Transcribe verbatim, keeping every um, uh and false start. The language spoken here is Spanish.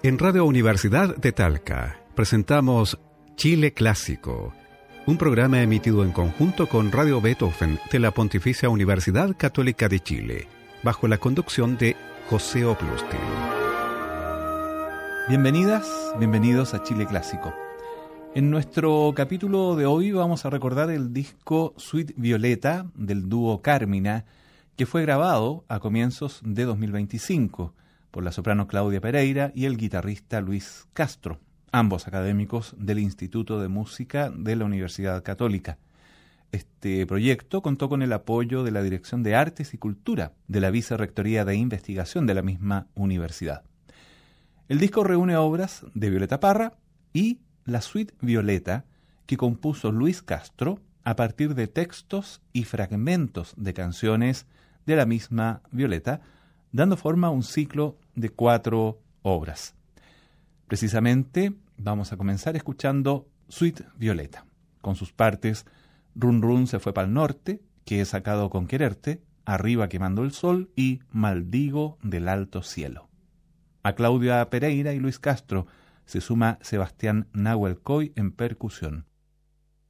En Radio Universidad de Talca presentamos Chile Clásico, un programa emitido en conjunto con Radio Beethoven de la Pontificia Universidad Católica de Chile, bajo la conducción de José Oplustil. Bienvenidas, bienvenidos a Chile Clásico. En nuestro capítulo de hoy vamos a recordar el disco Suite Violeta del dúo Carmina, que fue grabado a comienzos de dos mil veinticinco por la soprano Claudia Pereira y el guitarrista Luis Castro, ambos académicos del Instituto de Música de la Universidad Católica. Este proyecto contó con el apoyo de la Dirección de Artes y Cultura de la Vicerrectoría de Investigación de la misma universidad. El disco reúne obras de Violeta Parra y la Suite Violeta que compuso Luis Castro a partir de textos y fragmentos de canciones de la misma Violeta, dando forma a un ciclo de cuatro obras. Precisamente vamos a comenzar escuchando Suite Violeta, con sus partes Run Run se fue pa'l norte, que he sacado con quererte, Arriba quemando el sol y Maldigo del alto cielo. A Claudia Pereira y Luis Castro se suma Sebastián Nahuel Coy en percusión.